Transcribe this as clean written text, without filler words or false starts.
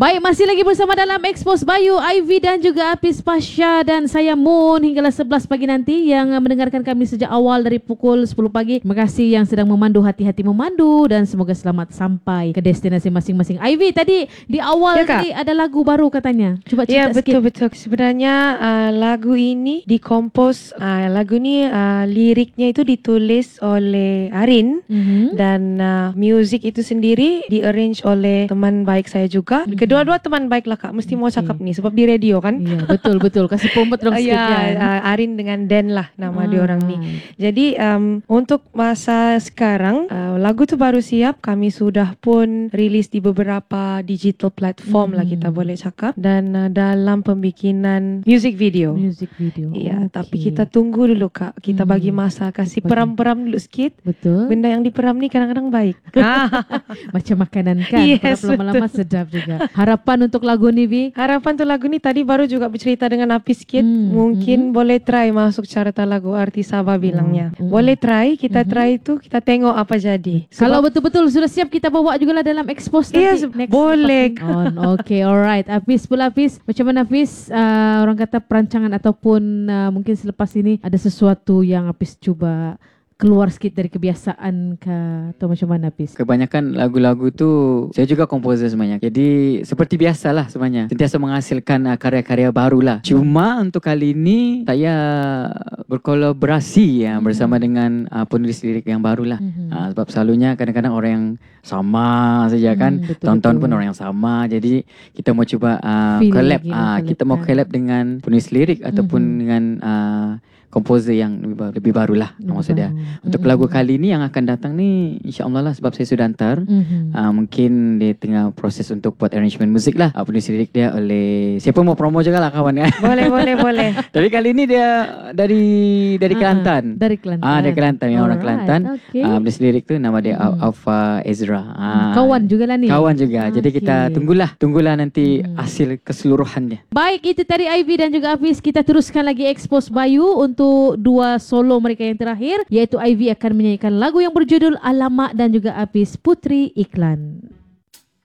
Baik, masih lagi bersama dalam Expose Bayu, Ivy dan juga Apis Pasha dan saya Moon hinggalah 11 pagi nanti yang mendengarkan kami sejak awal dari pukul 10 pagi. Terima kasih yang sedang memandu, hati-hati memandu dan semoga selamat sampai ke destinasi masing-masing. Ivy, tadi di awal tadi ada lagu baru katanya. Cuba cerita sikit. Ya, betul-betul. Sebenarnya lagu ini dikompos, lagu ni liriknya itu ditulis oleh Arin dan music itu sendiri di-arrange oleh teman baik saya juga. Kedua-dua teman baik lah Kak. Mesti mau cakap ni sebab di radio kan. Ya, betul-betul. Kasih promote dong sikit kan. Arin dengan Dan lah nama dia orang ni. Jadi untuk masa sekarang lagu tu baru siap. Kami sudah pun rilis di beberapa digital platform lah kita boleh cakap. Dan dalam pembikinan music video. Ya, tapi kita tunggu dulu Kak. Kita bagi masa, kasih peram-peram dulu sikit. Betul. Benda yang diperam ni kadang-kadang baik. Macam makanan kan. Yes, lama-lama sedap juga. Harapan untuk lagu ni, Vi? Harapan untuk lagu ni tadi baru juga bercerita dengan Apis sikit. Mungkin boleh try masuk carta lagu artis Sabah bilangnya. Boleh try, kita try itu, kita tengok apa jadi. Kalau betul-betul sudah siap kita bawa juga lah dalam expose nanti. Yes, boleh. Okay, alright. Apis pula, Apis. Macam mana Apis? Orang kata perancangan ataupun mungkin selepas ini ada sesuatu yang Apis cuba keluar sikit dari kebiasaan ke atau macam mana Apis? Kebanyakan lagu-lagu tu saya juga komposer sebenarnya. Jadi seperti biasalah sebenarnya. Sentiasa menghasilkan karya-karya baru lah. Cuma untuk kali ini saya berkolaborasi bersama dengan penulis lirik yang baru lah. Sebab selalunya kadang-kadang orang yang sama saja kan. Tahun-tahun pun orang yang sama. Jadi kita mau cuba collab. Kita mau collab dengan penulis lirik ataupun dengan komposer yang lebih baru lah maksudnya. Untuk lagu kali ni yang akan datang ni insya-Allah lah sebab saya sudah hantar. Mungkin dia tengah proses untuk buat arrangement muzik lah. Penulis lirik dia oleh siapa mau promo juga lah kawan ya. Boleh. Tapi kali ni dia dari Kelantan. Dari Kelantan. Dari Kelantan, yang orang Kelantan. Penulis lirik tu nama dia Alfa Ezra. Kawan juga lah ni. Kawan juga. Jadi kita tunggulah nanti hasil keseluruhannya. Baik, itu tadi Ivy dan juga Apis. Kita teruskan lagi Expose Bayu untuk dua solo mereka yang terakhir, iaitu Ivy akan menyanyikan lagu yang berjudul Alamak dan juga Apis Putri Iklan.